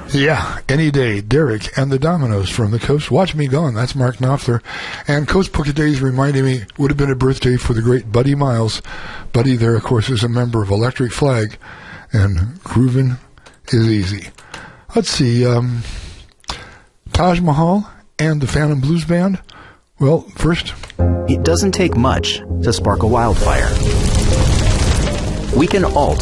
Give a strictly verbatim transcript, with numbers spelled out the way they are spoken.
Yeah, any day. Derek and the Dominoes from the coast. Watch Me Gone. That's Mark Knopfler. And Coast Book of Days reminding me, would have been a birthday for the great Buddy Miles. Buddy there, of course, is a member of Electric Flag. And groovin' is easy. Let's see. Um, Taj Mahal and the Phantom Blues Band. Well, first... It doesn't take much to spark a wildfire. We can all